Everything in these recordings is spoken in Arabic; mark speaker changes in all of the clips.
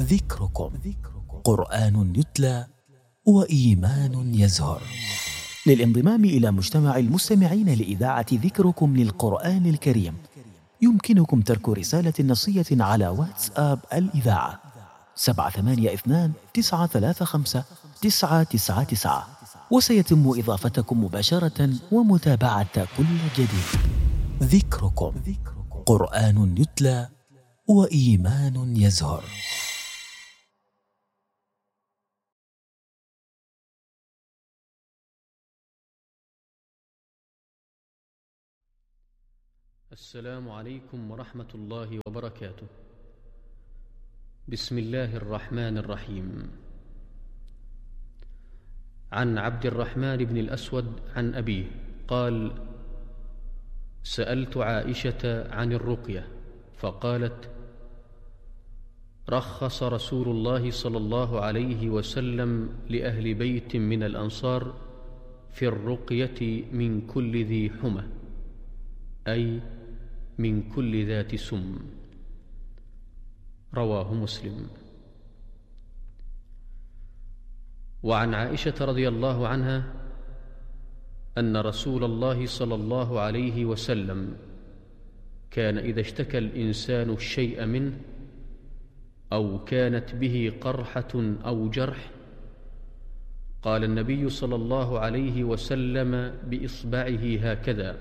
Speaker 1: ذكركم قرآن يتلى وإيمان يزهر. للانضمام إلى مجتمع المستمعين لإذاعة ذكركم للقرآن الكريم يمكنكم ترك رسالة نصية على واتساب الإذاعة 782-935-999، وسيتم إضافتكم مباشرة ومتابعة كل جديد. ذكركم قرآن يتلى وإيمان يزهر.
Speaker 2: السلام عليكم ورحمة الله وبركاته. بسم الله الرحمن الرحيم. عن عبد الرحمن بن الأسود عن أبيه قال: سألت عائشة عن الرقية فقالت: رخص رسول الله صلى الله عليه وسلم لأهل بيت من الأنصار في الرقية من كل ذي حمى، أي من كل ذات سم. رواه مسلم. وعن عائشة رضي الله عنها أن رسول الله صلى الله عليه وسلم كان إذا اشتكى الإنسان الشيء منه أو كانت به قرحة أو جرح قال النبي صلى الله عليه وسلم بإصبعه هكذا،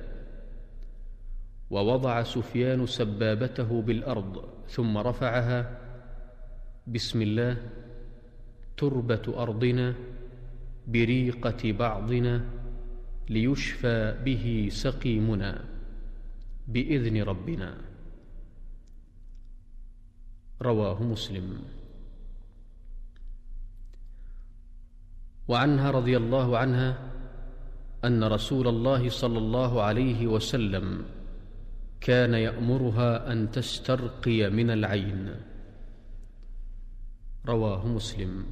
Speaker 2: ووضع سفيان سبابته بالأرض ثم رفعها: بسم الله، تربة أرضنا بريقة بعضنا ليشفى به سقيمنا بإذن ربنا. رواه مسلم. وعنها رضي الله عنها أن رسول الله صلى الله عليه وسلم كان يأمرها أن تسترقي من العين. رواه مسلم.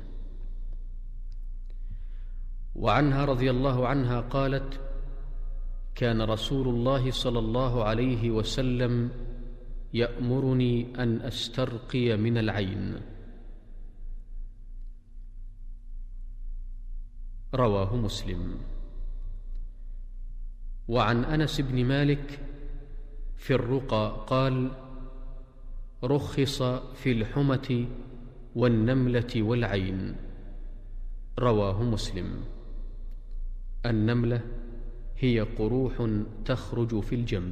Speaker 2: وعنها رضي الله عنها قالت: كان رسول الله صلى الله عليه وسلم يأمرني أن أسترقي من العين. رواه مسلم. وعن أنس بن مالك في الرقى قال: رخص في الحمة والنملة والعين. رواه مسلم. النملة هي قروح تخرج في الجنب.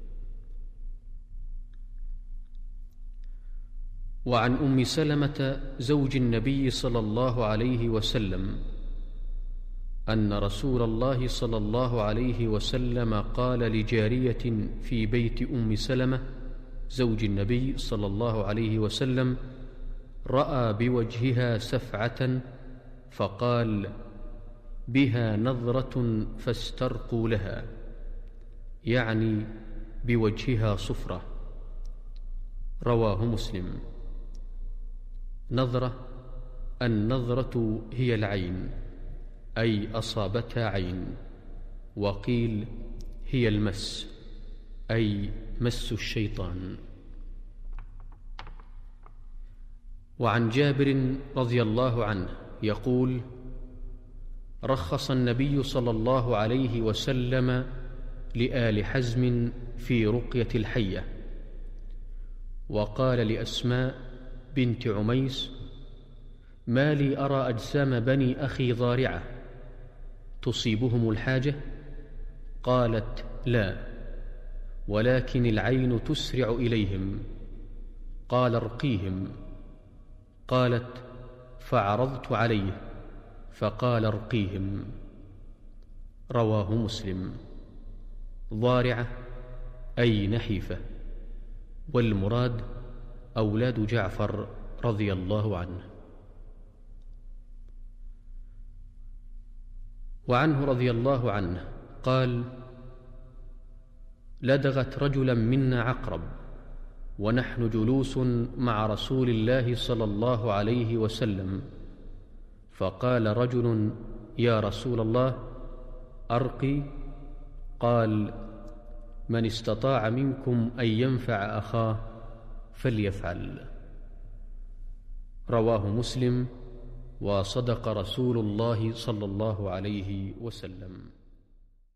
Speaker 2: وعن أم سلمة زوج النبي صلى الله عليه وسلم أن رسول الله صلى الله عليه وسلم قال لجارية في بيت أم سلمة زوج النبي صلى الله عليه وسلم: رأى بوجهها سفعة فقال: بها نظرة فاسترقوا لها، يعني بوجهها صفرة. رواه مسلم. نظرة، النظرة هي العين، أي أصابتها عين. وقيل هي المس، أي مس الشيطان. وعن جابر رضي الله عنه يقول: رخص النبي صلى الله عليه وسلم لآل حزم في رقية الحية، وقال لأسماء بنت عميس: ما لي أرى أجسام بني أخي ضارعة تصيبهم الحاجة؟ قالت: لا، ولكن العين تسرع إليهم. قال: ارقيهم. قالت: فعرضت عليه فقال: ارقيهم. رواه مسلم. ضارعة أي نحيفة، والمراد أولاد جعفر رضي الله عنه. وعنه رضي الله عنه قال: لدغت رجلا منا عقرب ونحن جلوس مع رسول الله صلى الله عليه وسلم، فقال رجل: يا رسول الله، أرقي؟ قال: من استطاع منكم أن ينفع أخاه فليفعل. رواه مسلم. وصدق رسول الله صلى الله عليه وسلم.